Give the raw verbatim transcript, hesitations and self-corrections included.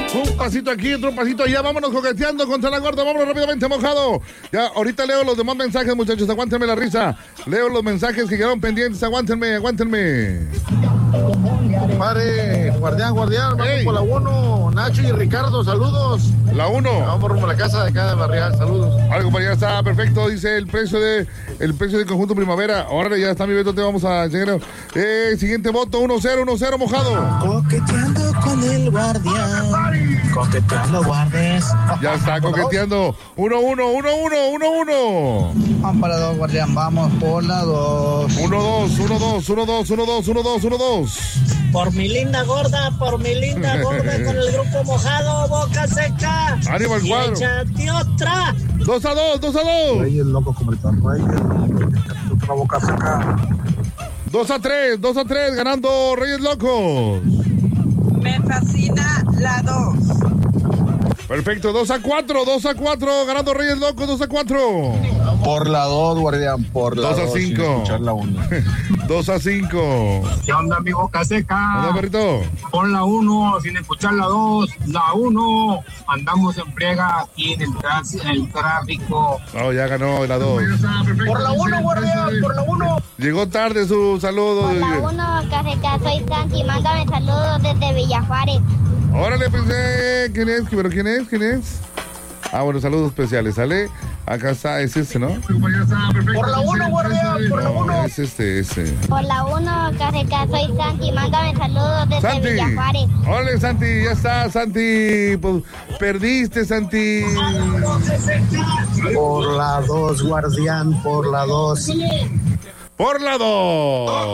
Un pasito aquí, otro pasito allá. Vámonos coqueteando contra la gorda. Vámonos rápidamente, Mojado. Ya, ahorita leo los demás mensajes, muchachos. Aguántenme la risa. Leo los mensajes que quedaron pendientes. Aguántenme, aguántenme. Compadre, guardián, guardián. Vamos hey. por la uno. Nacho y Ricardo, saludos. La uno. Vamos rumbo a la casa de acá de Barrial, saludos. Vale, compañero, ya está perfecto. Dice el precio de el precio del conjunto primavera. Ahora ya está mi Beto, te vamos a llegar. Eh, siguiente voto, uno cero, uno cero, Mojado. Coqueteando con el guardián. Coqueteando, guardes. Ya está coqueteando. uno uno, uno uno, uno uno. Vamos para la dos, guardián. Vamos por la dos. uno dos, uno dos, uno dos, uno dos, uno dos, uno dos. Por mi linda gorda, por mi linda gorda con el grupo Mojado, Boca Seca. Ánimo al cuadro. Échate otra. dos a dos, dos a dos. Reyes loco como el pan Reyes. Otra Boca Seca. dos a tres, dos a tres, ganando Reyes Locos. Me fascina la dos. Perfecto, dos a cuatro, dos a cuatro, ganando Reyes Locos, dos a cuatro. Por la dos, guardián, por la dos. dos a cinco. dos a cinco. ¿Qué onda, mi Boca Seca? ¿Hola, perrito? Pon la uno, sin escuchar la dos. La uno, andamos en friega aquí en el, en el tráfico. No, ya ganó la dos. Por la uno, guardián, por la uno. Llegó tarde su saludo. Por la uno, Boca Seca, soy Santi, mándame saludos desde Villajuárez. Órale, pensé, ¿quién es? ¿Pero quién es? ¿Quién es? Ah, bueno, saludos especiales, ¿sale? Acá está, es este, ¿no? Por la uno, guardián, por la uno. No, es este, ese. Por la uno, Boca Seca, soy Santi, mándame saludos desde Santi. Villajuárez. Órale, Santi, ya está, Santi. Pues, perdiste, Santi. Por la dos, guardián, por la dos. Por la dos.